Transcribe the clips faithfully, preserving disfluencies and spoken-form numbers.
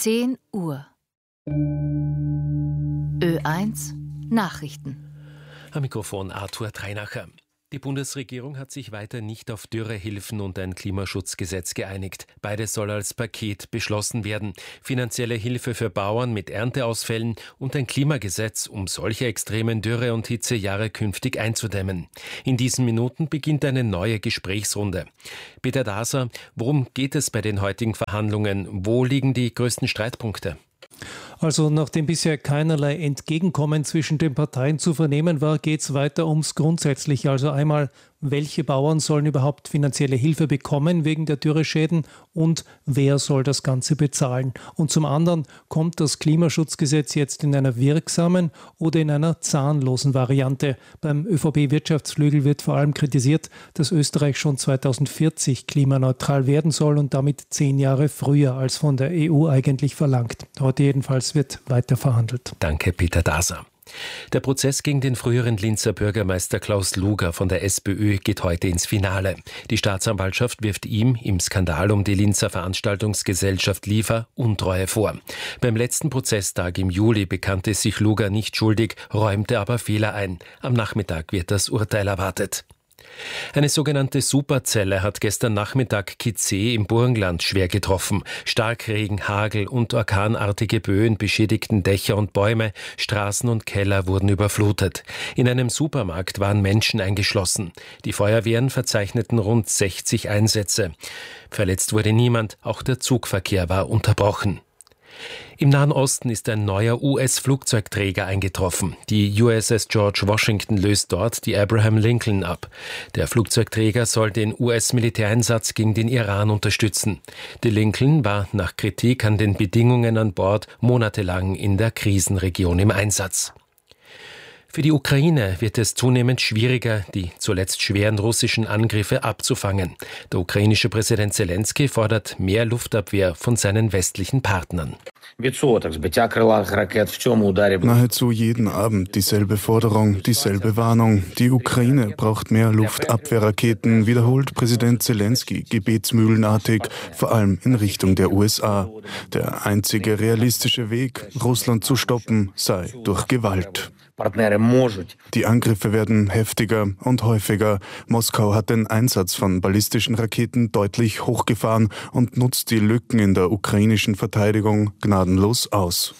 zehn Uhr. Ö eins Nachrichten. Am Mikrofon Arthur Treinacher. Die Bundesregierung hat sich weiter nicht auf Dürrehilfen und ein Klimaschutzgesetz geeinigt. Beides soll als Paket beschlossen werden. Finanzielle Hilfe für Bauern mit Ernteausfällen und ein Klimagesetz, um solche extremen Dürre- und Hitzejahre künftig einzudämmen. In diesen Minuten beginnt eine neue Gesprächsrunde. Peter Daser, worum geht es bei den heutigen Verhandlungen? Wo liegen die größten Streitpunkte? Also nachdem bisher keinerlei Entgegenkommen zwischen den Parteien zu vernehmen war, geht es weiter ums Grundsätzliche. Also einmal, welche Bauern sollen überhaupt finanzielle Hilfe bekommen wegen der Dürreschäden und wer soll das Ganze bezahlen? Und zum anderen, kommt das Klimaschutzgesetz jetzt in einer wirksamen oder in einer zahnlosen Variante? Beim ÖVP-Wirtschaftsflügel wird vor allem kritisiert, dass Österreich schon zweitausendvierzig klimaneutral werden soll und damit zehn Jahre früher als von der E U eigentlich verlangt. Heute jedenfalls wird weiter verhandelt. Danke, Peter Daser. Der Prozess gegen den früheren Linzer Bürgermeister Klaus Luger von der SPÖ geht heute ins Finale. Die Staatsanwaltschaft wirft ihm im Skandal um die Linzer Veranstaltungsgesellschaft Liefer Untreue vor. Beim letzten Prozesstag im Juli bekannte sich Luger nicht schuldig, räumte aber Fehler ein. Am Nachmittag wird das Urteil erwartet. Eine sogenannte Superzelle hat gestern Nachmittag Kitzee im Burgenland schwer getroffen. Starkregen, Hagel und orkanartige Böen beschädigten Dächer und Bäume, Straßen und Keller wurden überflutet. In einem Supermarkt waren Menschen eingeschlossen. Die Feuerwehren verzeichneten rund sechzig Einsätze. Verletzt wurde niemand, auch der Zugverkehr war unterbrochen. Im Nahen Osten ist ein neuer U S-Flugzeugträger eingetroffen. Die U S S George Washington löst dort die Abraham Lincoln ab. Der Flugzeugträger soll den U S-Militäreinsatz gegen den Iran unterstützen. Die Lincoln war nach Kritik an den Bedingungen an Bord monatelang in der Krisenregion im Einsatz. Für die Ukraine wird es zunehmend schwieriger, die zuletzt schweren russischen Angriffe abzufangen. Der ukrainische Präsident Zelensky fordert mehr Luftabwehr von seinen westlichen Partnern. Nahezu jeden Abend dieselbe Forderung, dieselbe Warnung. Die Ukraine braucht mehr Luftabwehrraketen, wiederholt Präsident Zelensky gebetsmühlenartig, vor allem in Richtung der U S A. Der einzige realistische Weg, Russland zu stoppen, sei durch Gewalt. Die Angriffe werden heftiger und häufiger. Moskau hat den Einsatz von ballistischen Raketen deutlich hochgefahren und nutzt die Lücken in der ukrainischen Verteidigung gnadenlos aus.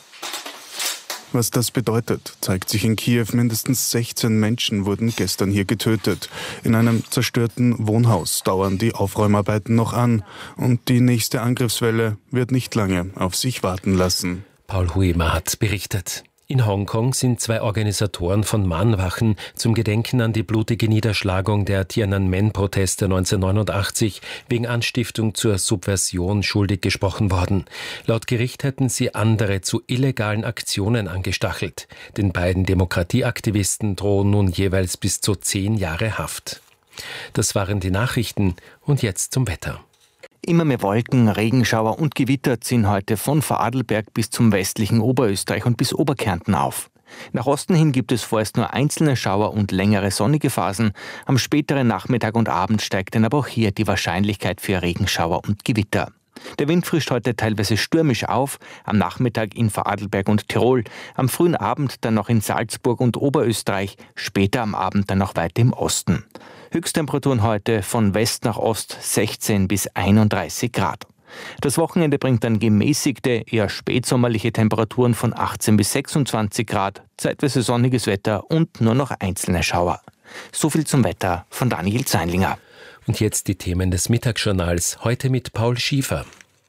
Was das bedeutet, zeigt sich in Kiew. Mindestens sechzehn Menschen wurden gestern hier getötet. In einem zerstörten Wohnhaus dauern die Aufräumarbeiten noch an. Und die nächste Angriffswelle wird nicht lange auf sich warten lassen. Paul Huemer hat berichtet. In Hongkong sind zwei Organisatoren von Mahnwachen zum Gedenken an die blutige Niederschlagung der Tiananmen-Proteste neunzehnhundertneunundachtzig wegen Anstiftung zur Subversion schuldig gesprochen worden. Laut Gericht hätten sie andere zu illegalen Aktionen angestachelt. Den beiden Demokratieaktivisten drohen nun jeweils bis zu zehn Jahre Haft. Das waren die Nachrichten und jetzt zum Wetter. Immer mehr Wolken, Regenschauer und Gewitter ziehen heute von Vorarlberg bis zum westlichen Oberösterreich und bis Oberkärnten auf. Nach Osten hin gibt es vorerst nur einzelne Schauer und längere sonnige Phasen. Am späteren Nachmittag und Abend steigt dann aber auch hier die Wahrscheinlichkeit für Regenschauer und Gewitter. Der Wind frischt heute teilweise stürmisch auf, am Nachmittag in Vorarlberg und Tirol, am frühen Abend dann noch in Salzburg und Oberösterreich, später am Abend dann noch weiter im Osten. Höchsttemperaturen heute von West nach Ost sechzehn bis einunddreißig Grad. Das Wochenende bringt dann gemäßigte, eher spätsommerliche Temperaturen von achtzehn bis sechsundzwanzig Grad, zeitweise sonniges Wetter und nur noch einzelne Schauer. So viel zum Wetter von Daniel Zeinlinger. Und jetzt die Themen des Mittagsjournals, heute mit Paul Schiefer.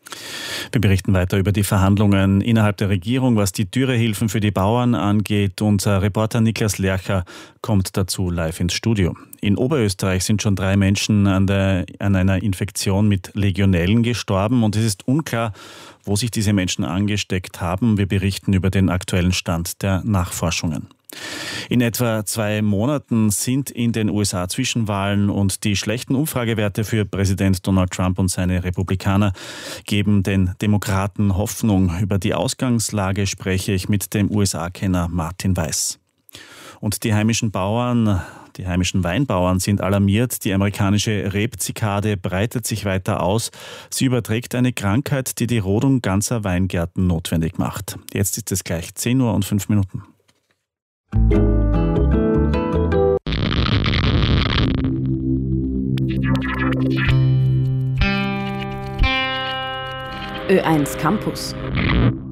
Wir berichten weiter über die Verhandlungen innerhalb der Regierung, was die Dürrehilfen für die Bauern angeht. Unser Reporter Niklas Lercher kommt dazu live ins Studio. In Oberösterreich sind schon drei Menschen an, der, an einer Infektion mit Legionellen gestorben und es ist unklar, wo sich diese Menschen angesteckt haben. Wir berichten über den aktuellen Stand der Nachforschungen. In etwa zwei Monaten sind in den U S A Zwischenwahlen und die schlechten Umfragewerte für Präsident Donald Trump und seine Republikaner geben den Demokraten Hoffnung. Über die Ausgangslage spreche ich mit dem U S A-Kenner Martin Weiß. Und die heimischen Bauern Die heimischen Weinbauern sind alarmiert. Die amerikanische Rebzikade breitet sich weiter aus. Sie überträgt eine Krankheit, die die Rodung ganzer Weingärten notwendig macht. Jetzt ist es gleich zehn Uhr und fünf Minuten. Ö eins Campus.